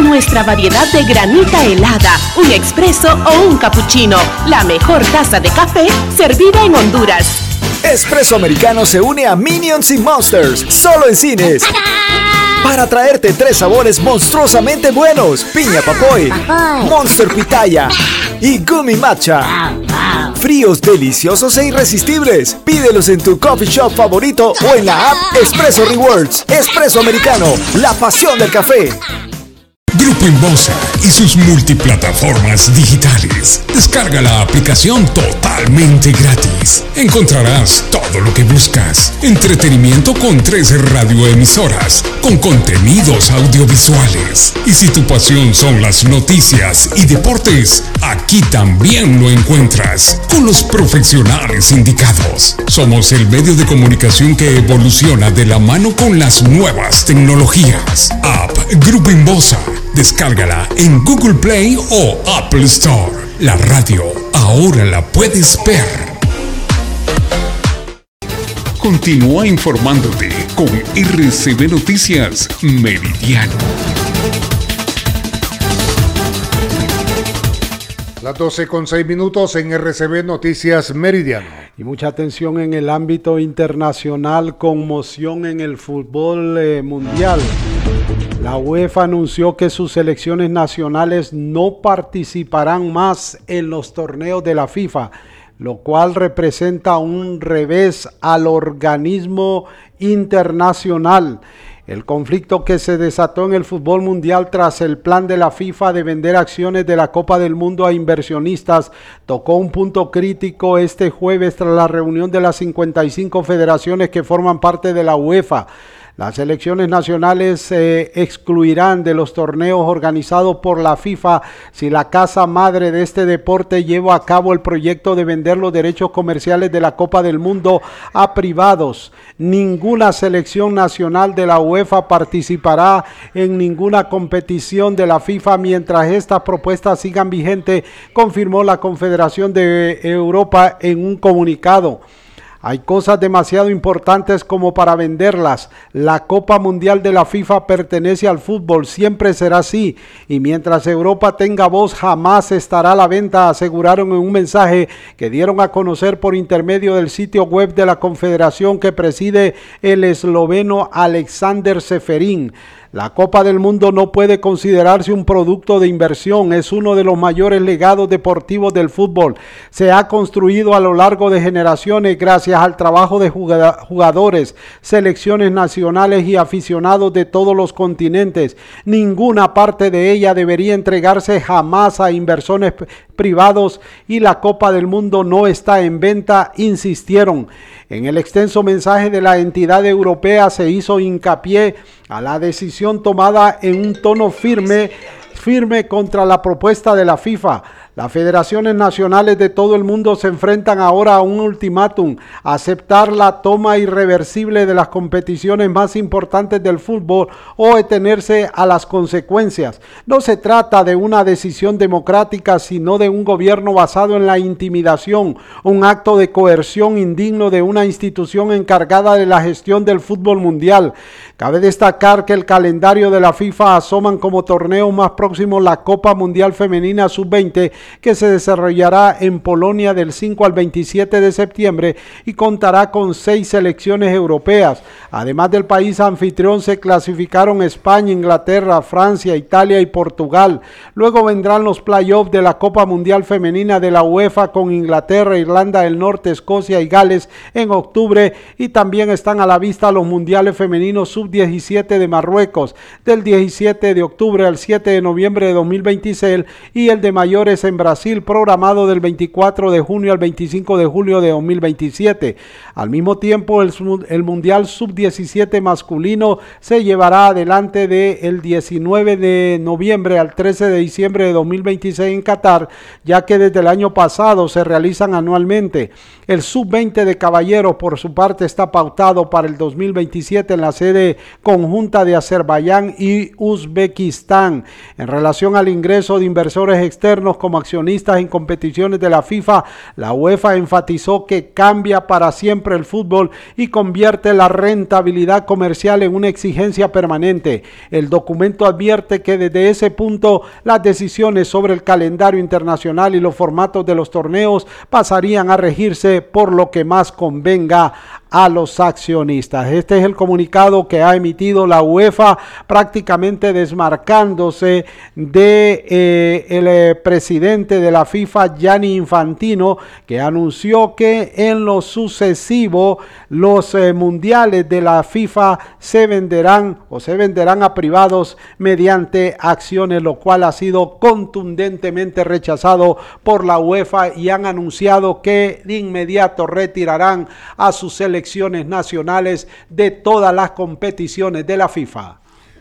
nuestra variedad de granita helada, un expreso o un cappuccino. La mejor taza de café servida en Honduras. Espresso Americano se une a Minions y Monsters, solo en cines. Para traerte 3 sabores monstruosamente buenos: piña papoy, Monster pitaya y gummy matcha. Fríos, deliciosos e irresistibles. Pídelos en tu coffee shop favorito o en la app Espresso Rewards. Espresso Americano, la pasión del café. Grupo Inbosa y sus multiplataformas digitales. Descarga la aplicación totalmente gratis. Encontrarás todo lo que buscas. Entretenimiento con 3 radioemisoras, con contenidos audiovisuales. Y si tu pasión son las noticias y deportes, aquí también lo encuentras, con los profesionales indicados. Somos el medio de comunicación que evoluciona de la mano con las nuevas tecnologías. App Grupo Inbosa. Descárgala en Google Play o Apple Store. La radio ahora la puedes ver. Continúa informándote con RCB Noticias Meridiano. Las 12:06 en RCB Noticias Meridiano. Y mucha atención en el ámbito internacional, conmoción en el fútbol mundial. La UEFA anunció que sus selecciones nacionales no participarán más en los torneos de la FIFA, lo cual representa un revés al organismo internacional. El conflicto que se desató en el fútbol mundial tras el plan de la FIFA de vender acciones de la Copa del Mundo a inversionistas tocó un punto crítico este jueves tras la reunión de las 55 federaciones que forman parte de la UEFA. Las selecciones nacionales se excluirán de los torneos organizados por la FIFA si la casa madre de este deporte lleva a cabo el proyecto de vender los derechos comerciales de la Copa del Mundo a privados. Ninguna selección nacional de la UEFA participará en ninguna competición de la FIFA mientras estas propuestas sigan vigentes, confirmó la Confederación de Europa en un comunicado. Hay cosas demasiado importantes como para venderlas. La Copa Mundial de la FIFA pertenece al fútbol, siempre será así. Y mientras Europa tenga voz, jamás estará a la venta, aseguraron en un mensaje que dieron a conocer por intermedio del sitio web de la Confederación que preside el esloveno Alexander Seferin. La Copa del Mundo no puede considerarse un producto de inversión, es uno de los mayores legados deportivos del fútbol. Se ha construido a lo largo de generaciones gracias al trabajo de jugadores, selecciones nacionales y aficionados de todos los continentes. Ninguna parte de ella debería entregarse jamás a inversores privados y la Copa del Mundo no está en venta, insistieron. En el extenso mensaje de la entidad europea se hizo hincapié a la decisión tomada en un tono firme contra la propuesta de la FIFA. Las federaciones nacionales de todo el mundo se enfrentan ahora a un ultimátum: aceptar la toma irreversible de las competiciones más importantes del fútbol o detenerse a las consecuencias. No se trata de una decisión democrática, sino de un gobierno basado en la intimidación, un acto de coerción indigno de una institución encargada de la gestión del fútbol mundial. Cabe destacar que el calendario de la FIFA asoman como torneos más próximos la Copa Mundial Femenina Sub-20, que se desarrollará en Polonia del 5 al 27 de septiembre y contará con 6 selecciones europeas. Además del país anfitrión, se clasificaron España, Inglaterra, Francia, Italia y Portugal. Luego vendrán los playoffs de la Copa Mundial Femenina de la UEFA con Inglaterra, Irlanda del Norte, Escocia y Gales en octubre, y también están a la vista los mundiales femeninos Sub-17 de Marruecos del 17 de octubre al 7 de noviembre de 2026 y el de mayores en Brasil programado del 24 de junio al 25 de julio de 2027. Al mismo tiempo, el Mundial Sub-17 masculino se llevará adelante del 19 de noviembre al 13 de diciembre de 2026 en Qatar, ya que desde el año pasado se realizan anualmente. El Sub-20 de caballeros, por su parte, está pautado para el 2027 en la sede conjunta de Azerbaiyán y Uzbekistán. En relación al ingreso de inversores externos como accionistas en competiciones de la FIFA, la UEFA enfatizó que cambia para siempre el fútbol y convierte la rentabilidad comercial en una exigencia permanente. El documento advierte que desde ese punto las decisiones sobre el calendario internacional y los formatos de los torneos pasarían a regirse por lo que más convenga a los accionistas. Este es el comunicado que ha emitido la UEFA, prácticamente desmarcándose de el presidente de la FIFA, Gianni Infantino, que anunció que en lo sucesivo los mundiales de la FIFA se venderán a privados mediante acciones, lo cual ha sido contundentemente rechazado por la UEFA y han anunciado que de inmediato retirarán a sus selecciones nacionales de todas las competiciones de la FIFA.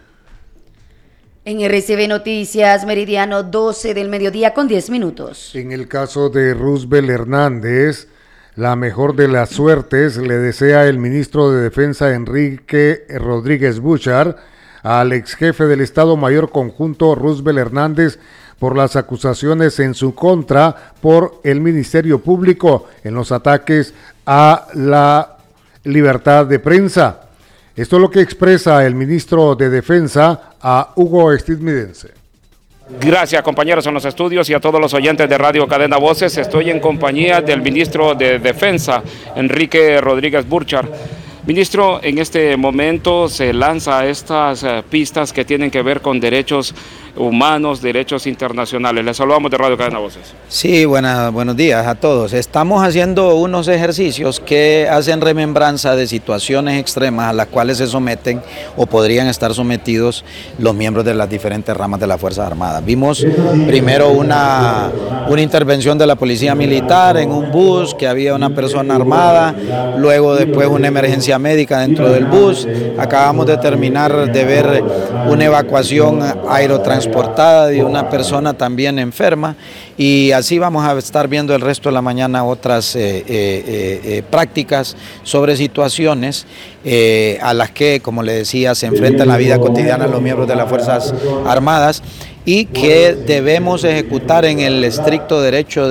En RCB Noticias, meridiano 12 del mediodía con 10 minutos. En el caso de Roosevelt Hernández, la mejor de las suertes le desea el ministro de Defensa Enrique Rodríguez Burchard al ex jefe del Estado Mayor Conjunto Roosevelt Hernández por las acusaciones en su contra por el Ministerio Público en los ataques a la libertad de prensa. Esto es lo que expresa el ministro de Defensa a Hugo Estidmidense. Gracias, compañeros en los estudios y a todos los oyentes de Radio Cadena Voces. Estoy en compañía del ministro de Defensa, Enrique Rodríguez Burchard. Ministro, en este momento se lanza estas pistas que tienen que ver con derechos humanos, derechos internacionales. Les saludamos de Radio Cadena Voces. Sí, buenos días a todos. Estamos haciendo unos ejercicios que hacen remembranza de situaciones extremas a las cuales se someten o podrían estar sometidos los miembros de las diferentes ramas de las Fuerzas Armadas. Vimos primero una intervención de la Policía Militar en un bus que había una persona armada, luego después una emergencia médica dentro del bus. Acabamos de terminar de ver una evacuación aerotransportada de una persona también enferma, y así vamos a estar viendo el resto de la mañana otras prácticas sobre situaciones a las que, como le decía, se enfrentan en la vida cotidiana los miembros de las Fuerzas Armadas y que debemos ejecutar en el estricto derecho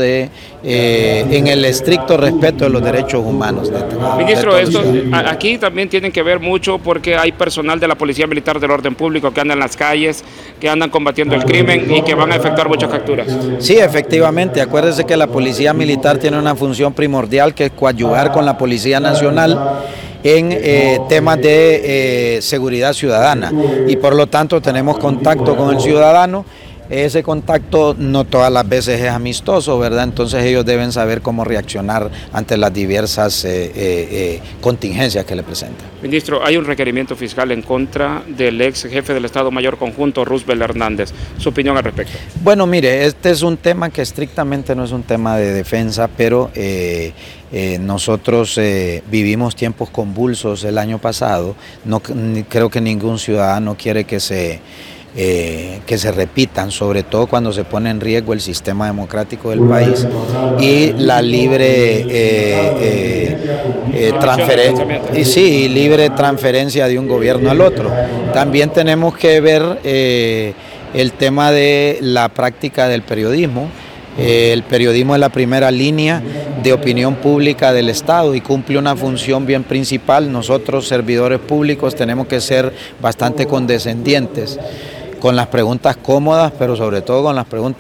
en el estricto respeto de los derechos humanos. Ministro, aquí también tienen que ver mucho porque hay personal de la Policía Militar del Orden Público que anda en las calles, que andan combatiendo el crimen y que van a efectuar muchas capturas. Sí, efectivamente. Acuérdese que la Policía Militar tiene una función primordial que es coadyuvar con la Policía Nacional en temas de seguridad ciudadana, y por lo tanto tenemos contacto con el ciudadano. Ese contacto no todas las veces es amistoso, ¿verdad? Entonces ellos deben saber cómo reaccionar ante las diversas contingencias que le presentan. Ministro, hay un requerimiento fiscal en contra del ex jefe del Estado Mayor Conjunto, Roosevelt Hernández. ¿Su opinión al respecto? Bueno, mire, este es un tema que estrictamente no es un tema de defensa, pero nosotros vivimos tiempos convulsos el año pasado. Creo que ningún ciudadano quiere que se repitan, sobre todo cuando se pone en riesgo el sistema democrático del país y la libre transferencia de un gobierno al otro. También tenemos que ver el tema de la práctica del periodismo. El periodismo es la primera línea de opinión pública del Estado y cumple una función bien principal. Nosotros, servidores públicos, tenemos que ser bastante condescendientes con las preguntas cómodas, pero sobre todo con las preguntas